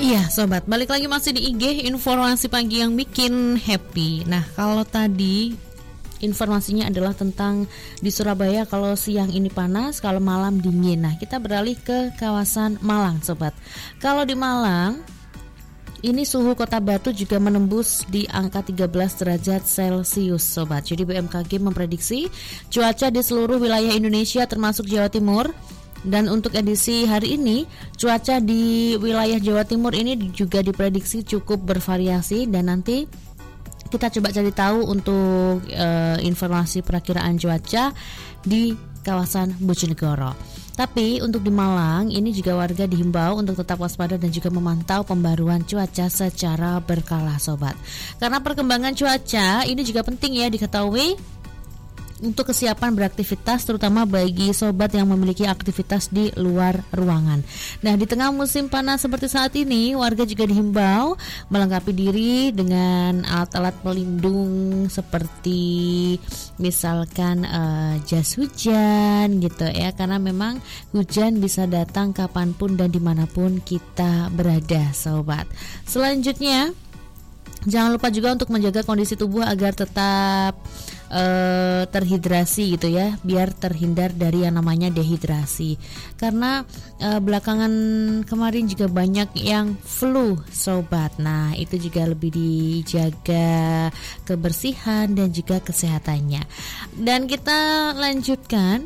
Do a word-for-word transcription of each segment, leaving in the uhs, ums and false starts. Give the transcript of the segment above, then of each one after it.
Iya sobat, balik lagi masih di I G informasi pagi yang bikin happy. Nah kalau tadi informasinya adalah tentang di Surabaya kalau siang ini panas, kalau malam dingin. Nah kita beralih ke kawasan Malang sobat. Kalau di Malang ini suhu Kota Batu juga menembus di angka tiga belas derajat Celcius sobat. Jadi B M K G memprediksi cuaca di seluruh wilayah Indonesia termasuk Jawa Timur. Dan untuk edisi hari ini, cuaca di wilayah Jawa Timur ini juga diprediksi cukup bervariasi. Dan nanti kita coba cari tahu untuk e, informasi perakiraan cuaca di kawasan Bojonegoro. Tapi untuk di Malang ini juga warga dihimbau untuk tetap waspada dan juga memantau pembaruan cuaca secara berkala sobat. Karena perkembangan cuaca ini juga penting ya diketahui untuk kesiapan beraktivitas terutama bagi sobat yang memiliki aktivitas di luar ruangan. Nah di tengah musim panas seperti saat ini, warga juga dihimbau melengkapi diri dengan alat-alat pelindung seperti misalkan uh, jas hujan gitu ya, karena memang hujan bisa datang kapanpun dan dimanapun kita berada sobat. Selanjutnya jangan lupa juga untuk menjaga kondisi tubuh agar tetap Uh, terhidrasi gitu ya, biar terhindar dari yang namanya dehidrasi. Karena uh, belakangan kemarin juga banyak yang flu sobat. Nah itu juga lebih dijaga kebersihan dan juga kesehatannya. Dan kita lanjutkan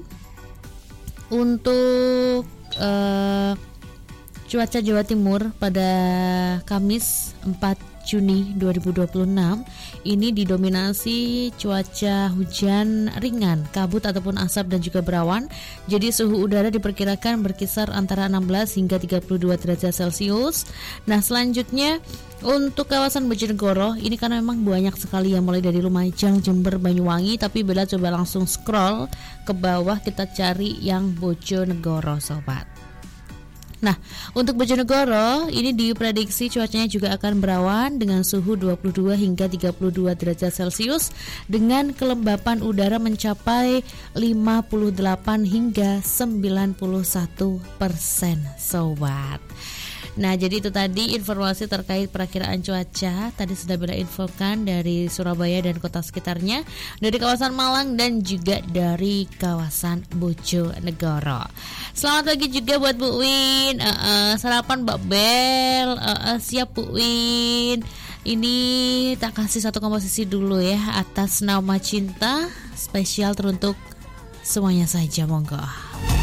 untuk uh, cuaca Jawa Timur pada Kamis empat Juni dua ribu dua puluh enam ini didominasi cuaca hujan ringan, kabut ataupun asap dan juga berawan. Jadi suhu udara diperkirakan berkisar antara enam belas hingga tiga puluh dua derajat Celcius. Nah selanjutnya untuk kawasan Bojonegoro ini karena memang banyak sekali yang mulai dari Lumajang, Jember, Banyuwangi. Tapi bila coba langsung scroll ke bawah kita cari yang Bojonegoro sobat. Nah, untuk Bojonegoro ini diprediksi cuacanya juga akan berawan dengan suhu dua puluh dua hingga tiga puluh dua derajat Celcius dengan kelembapan udara mencapai lima puluh delapan hingga sembilan puluh satu persen sobat. Nah jadi itu tadi informasi terkait perakiraan cuaca. Tadi sudah Bella infokan dari Surabaya dan kota sekitarnya, dari kawasan Malang dan juga dari kawasan Bojonegoro. Selamat pagi juga buat Bu Win, uh, uh, sarapan Mbak Bel, uh, uh, siap Bu Win. Ini tak kasih satu komposisi dulu ya atas nama cinta spesial teruntuk semuanya saja, monggo.